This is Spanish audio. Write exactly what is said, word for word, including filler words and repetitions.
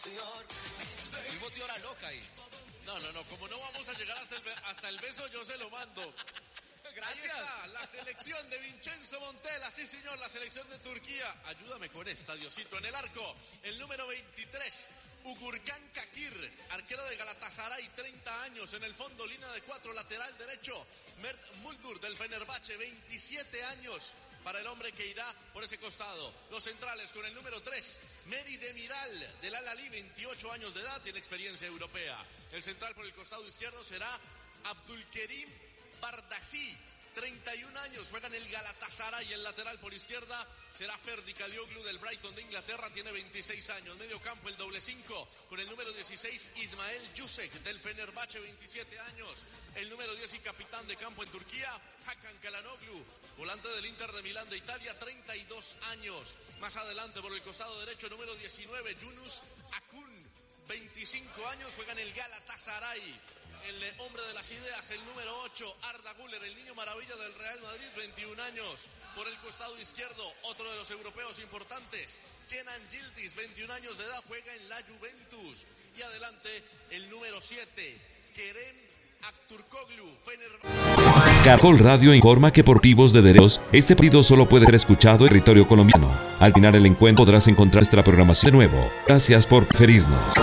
El bote hora loca ahí. No, no, no, como no vamos a llegar hasta el, hasta el beso, yo se lo mando. Gracias. Ahí está, la selección de Vincenzo Montella, sí señor, la selección de Turquía. Ayúdame con esta, Diosito. En el arco, el número veintitrés, Ugurkan Kakir, arquero de Galatasaray, treinta años. En el fondo, línea de cuatro, lateral derecho, Mert Muldur del Fenerbahce, veintisiete años. Para el hombre que irá por ese costado. Los centrales con el número tres, Meri Demiral del Al-Ahly, veintiocho años de edad, tiene experiencia europea. El central por el costado izquierdo será Abdulkerim Bardasi, treinta y un años, juega en el Galatasaray. El lateral por izquierda será Ferdi Kadioglu del Brighton de Inglaterra, tiene veintiséis años. Medio campo el doble cinco con el número dieciséis, Ismael Yusek del Fenerbahce, veintisiete años. El número diez y capitán de campo en Turquía, Hakan Çalhanoğlu, volante del Inter de Milán de Italia, treinta y dos años. Más adelante por el costado derecho, número diecinueve, Yunus Akun, veinticinco años, juega en el Galatasaray. El hombre de las ideas, el número ocho, Arda Güler, el niño maravilla del Real Madrid, veintiún años. Por el costado izquierdo, otro de los europeos importantes, Kenan Yildiz, veintiún años de edad, juega en la Juventus. Y adelante, el número siete, Kerem Aktürkoğlu, Fenerbahce. Caracol Radio informa que por motivos de derechos, este partido solo puede ser escuchado en territorio colombiano. Al final el encuentro podrás encontrar nuestra programación de nuevo. Gracias por preferirnos.